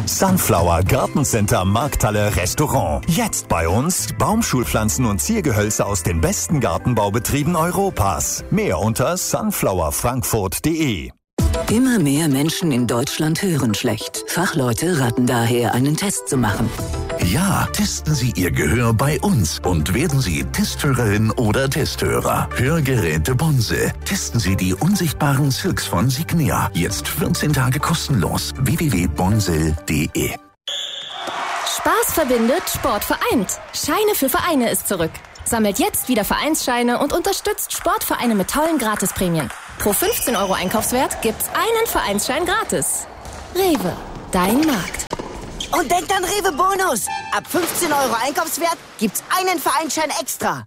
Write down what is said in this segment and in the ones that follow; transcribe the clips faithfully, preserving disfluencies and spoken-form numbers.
Sunflower Gartencenter Markthalle Restaurant. Jetzt bei uns Baumschulpflanzen und Ziergehölze aus den besten Gartenbaubetrieben Europas. Mehr unter sunflower frankfurt punkt de. Immer mehr Menschen in Deutschland hören schlecht. Fachleute raten daher, einen Test zu machen. Ja, testen Sie Ihr Gehör bei uns und werden Sie Testhörerin oder Testhörer. Hörgeräte Bonse. Testen Sie die unsichtbaren Silks von Signia. Jetzt vierzehn Tage kostenlos. w w w punkt bonsel punkt de. Spaß verbindet, Sport vereint. Scheine für Vereine ist zurück. Sammelt jetzt wieder Vereinsscheine und unterstützt Sportvereine mit tollen Gratisprämien. Pro fünfzehn Euro Einkaufswert gibt's einen Vereinsschein gratis. Rewe, dein Markt. Und denkt an Rewe Bonus. Ab fünfzehn Euro Einkaufswert gibt's einen Vereinsschein extra.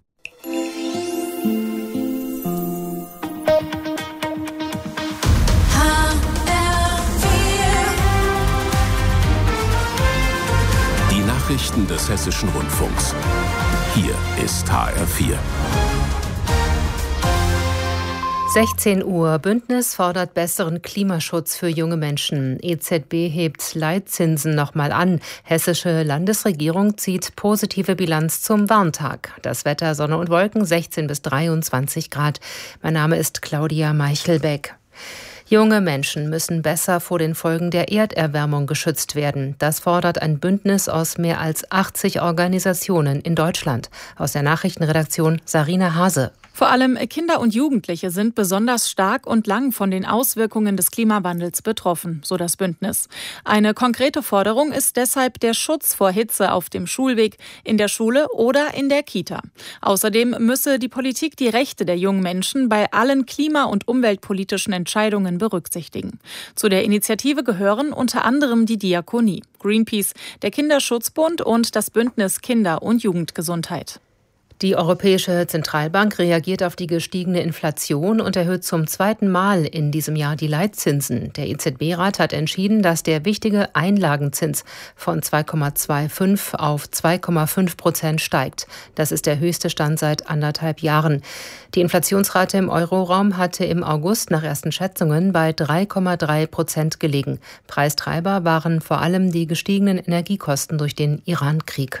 Die Nachrichten des Hessischen Rundfunks. Hier ist H R vier. sechzehn Uhr. Bündnis fordert besseren Klimaschutz für junge Menschen. E Z B hebt Leitzinsen nochmal an. Hessische Landesregierung zieht positive Bilanz zum Warntag. Das Wetter Sonne und Wolken sechzehn bis dreiundzwanzig Grad. Mein Name ist Claudia Meichelbeck. Junge Menschen müssen besser vor den Folgen der Erderwärmung geschützt werden. Das fordert ein Bündnis aus mehr als achtzig Organisationen in Deutschland. Aus der Nachrichtenredaktion Sarina Hase. Vor allem Kinder und Jugendliche sind besonders stark und lang von den Auswirkungen des Klimawandels betroffen, so das Bündnis. Eine konkrete Forderung ist deshalb der Schutz vor Hitze auf dem Schulweg, in der Schule oder in der Kita. Außerdem müsse die Politik die Rechte der jungen Menschen bei allen klima- und umweltpolitischen Entscheidungen berücksichtigen. Zu der Initiative gehören unter anderem die Diakonie, Greenpeace, der Kinderschutzbund und das Bündnis Kinder- und Jugendgesundheit. Die Europäische Zentralbank reagiert auf die gestiegene Inflation und erhöht zum zweiten Mal in diesem Jahr die Leitzinsen. Der E Z B-Rat hat entschieden, dass der wichtige Einlagenzins von zwei Komma fünfundzwanzig auf zwei Komma fünf Prozent steigt. Das ist der höchste Stand seit anderthalb Jahren. Die Inflationsrate im Euroraum hatte im August nach ersten Schätzungen bei drei Komma drei Prozent gelegen. Preistreiber waren vor allem die gestiegenen Energiekosten durch den Iran-Krieg.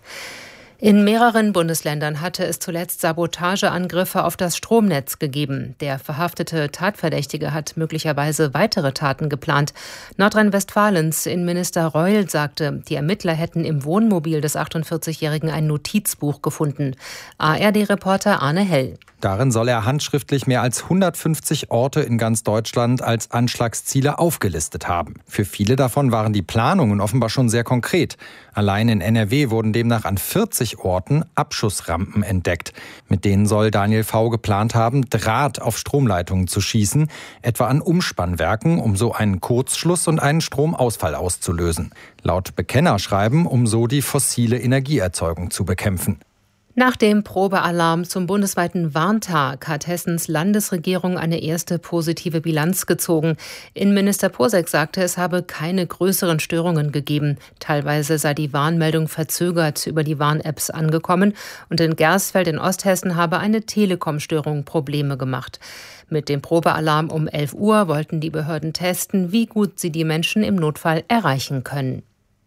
In mehreren Bundesländern hatte es zuletzt Sabotageangriffe auf das Stromnetz gegeben. Der verhaftete Tatverdächtige hat möglicherweise weitere Taten geplant. Nordrhein-Westfalens Innenminister Reul sagte, die Ermittler hätten im Wohnmobil des achtundvierzigjährigen ein Notizbuch gefunden. A R D-Reporter Arne Hell. Darin soll er handschriftlich mehr als hundertfünfzig Orte in ganz Deutschland als Anschlagsziele aufgelistet haben. Für viele davon waren die Planungen offenbar schon sehr konkret. Allein in N R W wurden demnach an vierzig Orten Abschussrampen entdeckt. Mit denen soll Daniel V. geplant haben, Draht auf Stromleitungen zu schießen, etwa an Umspannwerken, um so einen Kurzschluss und einen Stromausfall auszulösen. Laut Bekennerschreiben, um so die fossile Energieerzeugung zu bekämpfen. Nach dem Probealarm zum bundesweiten Warntag hat Hessens Landesregierung eine erste positive Bilanz gezogen. Innenminister Posek sagte, es habe keine größeren Störungen gegeben. Teilweise sei die Warnmeldung verzögert über die Warn-Apps angekommen und in Gersfeld in Osthessen habe eine Telekom-Störung Probleme gemacht. Mit dem Probealarm um elf Uhr wollten die Behörden testen, wie gut sie die Menschen im Notfall erreichen können.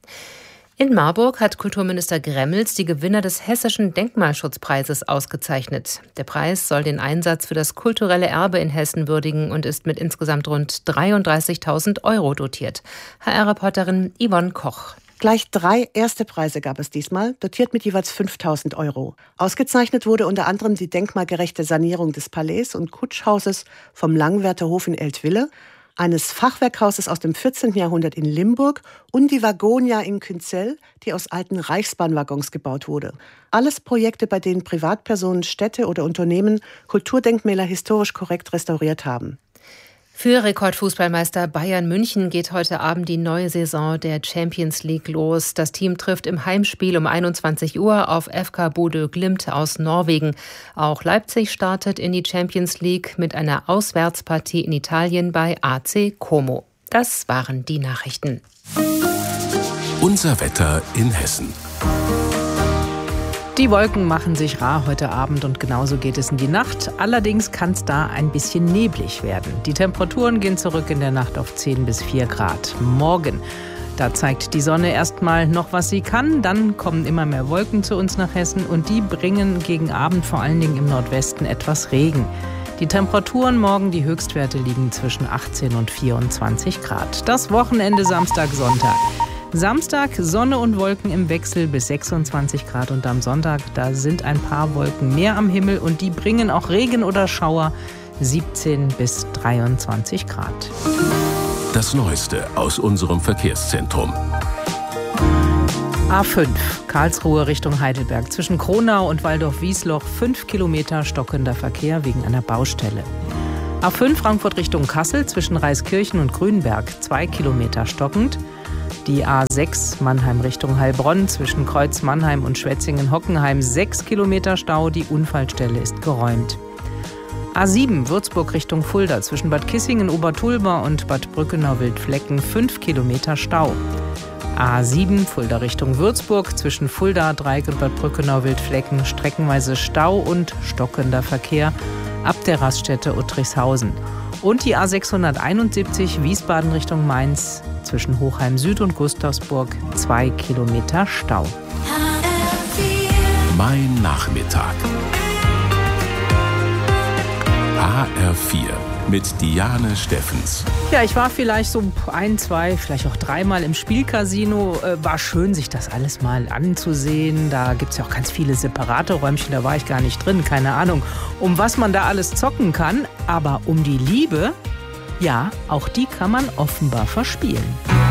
In Marburg hat Kulturminister Gremmels die Gewinner des Hessischen Denkmalschutzpreises ausgezeichnet. Der Preis soll den Einsatz für das kulturelle Erbe in Hessen würdigen und ist mit insgesamt rund dreiunddreißigtausend Euro dotiert. H R-Reporterin Yvonne Koch. Gleich drei erste Preise gab es diesmal, dotiert mit jeweils fünftausend Euro. Ausgezeichnet wurde unter anderem die denkmalgerechte Sanierung des Palais und Kutschhauses vom Langwärter Hof in Eltville, eines Fachwerkhauses aus dem vierzehnten Jahrhundert in Limburg und die Wagonia in Künzell, die aus alten Reichsbahnwaggons gebaut wurde. Alles Projekte, bei denen Privatpersonen, Städte oder Unternehmen Kulturdenkmäler historisch korrekt restauriert haben. Für Rekordfußballmeister Bayern München geht heute Abend die neue Saison der Champions League los. Das Team trifft im Heimspiel um einundzwanzig Uhr auf F K Bodø Glimt aus Norwegen. Auch Leipzig startet in die Champions League mit einer Auswärtspartie in Italien bei A C Como. Das waren die Nachrichten. Unser Wetter in Hessen. Die Wolken machen sich rar heute Abend und genauso geht es in die Nacht. Allerdings kann es da ein bisschen neblig werden. Die Temperaturen gehen zurück in der Nacht auf zehn bis vier Grad. Morgen Da zeigt die Sonne erstmal noch, was sie kann. Dann kommen immer mehr Wolken zu uns nach Hessen und die bringen gegen Abend vor allen Dingen im Nordwesten etwas Regen. Die Temperaturen morgen, die Höchstwerte liegen zwischen achtzehn und vierundzwanzig Grad. Das Wochenende Samstag, Sonntag. Samstag Sonne und Wolken im Wechsel bis sechsundzwanzig Grad und am Sonntag, da sind ein paar Wolken mehr am Himmel und die bringen auch Regen oder Schauer, siebzehn bis dreiundzwanzig Grad. Das Neueste aus unserem Verkehrszentrum. A fünf, Karlsruhe Richtung Heidelberg. Zwischen Kronau und Waldorf-Wiesloch fünf Kilometer stockender Verkehr wegen einer Baustelle. A fünf Frankfurt Richtung Kassel zwischen Reiskirchen und Grünberg zwei Kilometer stockend. Die A sechs Mannheim Richtung Heilbronn zwischen Kreuz Mannheim und Schwetzingen-Hockenheim sechs Kilometer Stau. Die Unfallstelle ist geräumt. A sieben Würzburg Richtung Fulda zwischen Bad Kissingen, Obertulba und Bad Brückenau-Wildflecken fünf Kilometer Stau. A sieben Fulda Richtung Würzburg zwischen Fulda, Dreieck und Bad Brückenau-Wildflecken streckenweise Stau und stockender Verkehr ab der Raststätte Uttrichshausen. Und die A sechshunderteinundsiebzig Wiesbaden Richtung Mainz zwischen Hochheim Süd und Gustavsburg zwei Kilometer Stau. Mein Nachmittag. H R vier mit Diane Steffens. Ja, ich war vielleicht so ein, zwei, vielleicht auch dreimal im Spielcasino. Äh, war schön, sich das alles mal anzusehen. Da gibt es ja auch ganz viele separate Räumchen, da war ich gar nicht drin. Keine Ahnung, um was man da alles zocken kann. Aber um die Liebe, ja, auch die kann man offenbar verspielen.